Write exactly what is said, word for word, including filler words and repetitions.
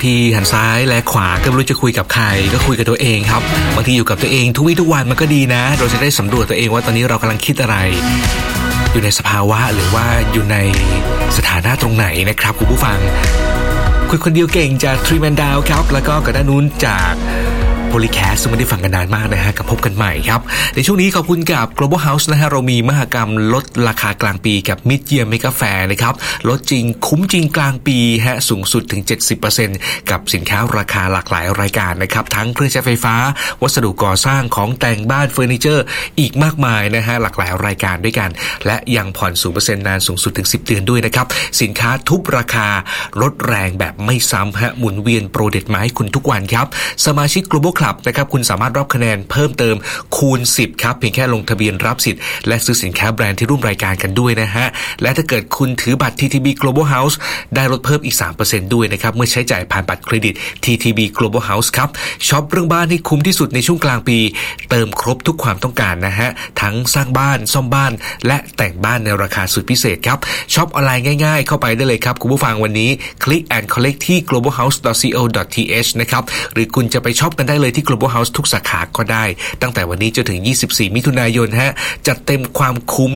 ทีหันซ้ายและขวาก็ไม่รู้จะคุยกับใครก็คุยกับตัวเองครับบางทีอยู่กับตัวเองทุกวี่ทุกวันมันก็ดีนะเราจะได้สำรวจตัวเองว่าตอนนี้เรากำลังคิดอะไรอยู่ในสภาวะหรือว่าอยู่ในสถานะตรงไหนนะครับคุณผู้ฟังคุยคนเดียวเก่งจากทรีแมนดาวครับแล้วก็กับด้านนู้นจากPolycast ซึ่งไม่ได้ฟังกันนานมากนะฮะกับพบกันใหม่ครับในช่วงนี้ขอบคุณกับ Global House นะฮะเรามีมหกรรมลดราคากลางปีกับ Mid Year Mega Fair นะครับลดจริงคุ้มจริงกลางปีฮะสูงสุดถึง เจ็ดสิบเปอร์เซ็นต์ กับสินค้าราคาหลากหลายรายการนะครับทั้งเครื่องใช้ไฟฟ้าวัสดุก่อสร้างของแต่งบ้านเฟอร์นิเจอร์อีกมากมายนะฮะหลากหลายรายการด้วยกันและยังผ่อน ศูนย์เปอร์เซ็นต์ นานสูงสุดถึงสิบเดือนด้วยนะครับสินค้าทุกราคาลดแรงแบบไม่ซ้ำฮะหมุนเวียนโปรเด็ดมาให้คุณทุกวันครับสมาชิก Global Club นะครับคุณสามารถรับคะแนนเพิ่มเติมคูณสิบครับเพียงแค่ลงทะเบียนรับสิทธิ์และซื้อสินค้าแบรนด์ที่ร่วมรายการกันด้วยนะฮะและถ้าเกิดคุณถือบัตร ที ที บี Global House ได้ลดเพิ่มอีก สามเปอร์เซ็นต์ ด้วยนะครับเมื่อใช้จ่ายผ่านบัตรเครดิต ที ที บี Global House ครับช็อปเรื่องบ้านให้คุ้มที่สุดในช่วงกลางปีเติมครบทุกความต้องการนะฮะทั้งสร้างบ้านซ่อมบ้านและแต่งบ้านในราคาสุดพิเศษครับช็อปออนไลน์ง่ายๆเข้าไปได้เลยครับคุณผู้ฟังวันนี้ Click and Collect ที่ global house ดอท ซี โอ ดอท ที เอช นะครับหรือคุณจะไปช็อปกันได้เลยที่ Global House ทุกสาขาก็ได้ตั้งแต่วันนี้จนถึงยี่สิบสี่มิถุนายนฮะจัดเต็มความคุ้ม